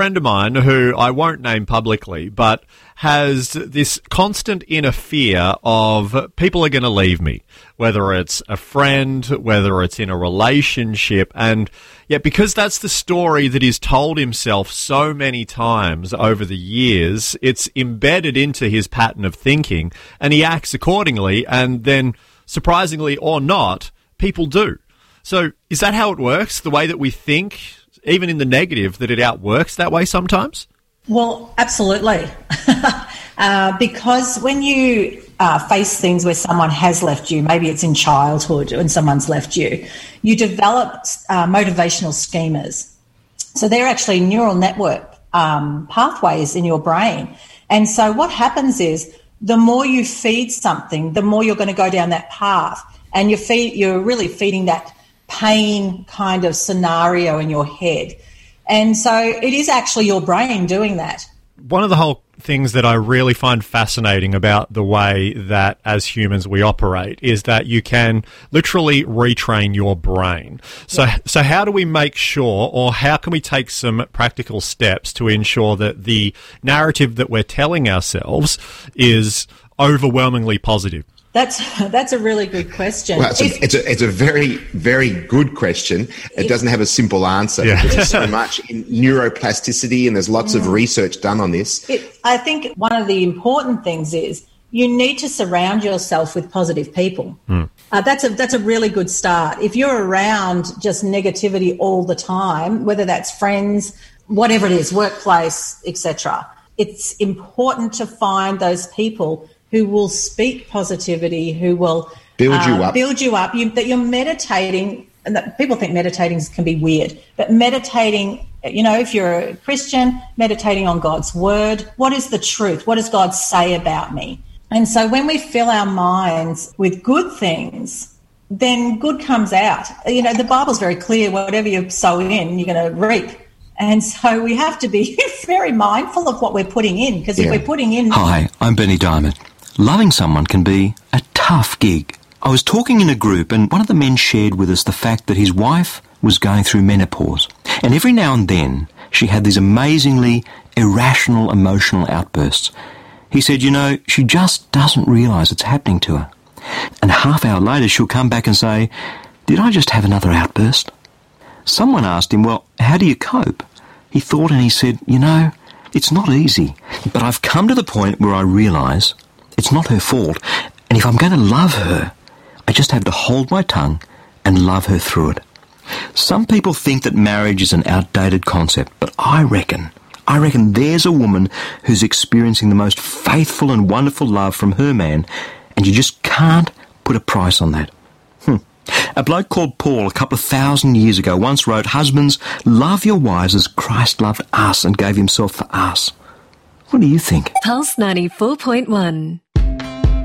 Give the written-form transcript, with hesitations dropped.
friend of mine who I won't name publicly, but has this constant inner fear of people are going to leave me, whether it's a friend, whether it's in a relationship. And yet, because that's the story that he's told himself so many times over the years, it's embedded into his pattern of thinking, and he acts accordingly. And then, surprisingly or not, people do. So is that how it works? The way that we think, even in the negative, that it outworks that way sometimes? Well, absolutely. Because when you face things where someone has left you, maybe it's in childhood when someone's left you, you develop motivational schemas. So they're actually neural network pathways in your brain. And so what happens is the more you feed something, the more you're going to go down that path. And you're really feeding that pain kind of scenario in your head. And so it is actually your brain doing that. One of the whole things that I really find fascinating about the way that as humans we operate is that you can literally retrain your brain. So how do we make sure, or how can we take some practical steps to ensure that the narrative that we're telling ourselves is overwhelmingly positive? That's a really good question. Well, it's a very, very good question. It doesn't have a simple answer. Yeah. There's so much in neuroplasticity, and there's lots of research done on this. I think one of the important things is you need to surround yourself with positive people. That's a really good start. If you're around just negativity all the time, whether that's friends, whatever it is, workplace, etc., it's important to find those people who will speak positivity, who will build you up, that you're meditating. And that people think meditating can be weird, but meditating, if you're a Christian, meditating on God's word, what is the truth? What does God say about me? And so when we fill our minds with good things, then good comes out. The Bible's very clear, whatever you sow in, you're going to reap. And so we have to be very mindful of what we're putting in, because if we're putting in... Hi, I'm Benny Diamond. Loving someone can be a tough gig. I was talking in a group, and one of the men shared with us the fact that his wife was going through menopause. And every now and then, she had these amazingly irrational emotional outbursts. He said, she just doesn't realise it's happening to her. And a half hour later, she'll come back and say, "Did I just have another outburst?" Someone asked him, "Well, how do you cope?" He thought and he said, "It's not easy, but I've come to the point where I realise it's not her fault, and if I'm going to love her, I just have to hold my tongue and love her through it." Some people think that marriage is an outdated concept, but I reckon there's a woman who's experiencing the most faithful and wonderful love from her man, and you just can't put a price on that. A bloke called Paul a couple of 1,000 years ago once wrote, "Husbands, love your wives as Christ loved us and gave himself for us." What do you think? Pulse 94.1.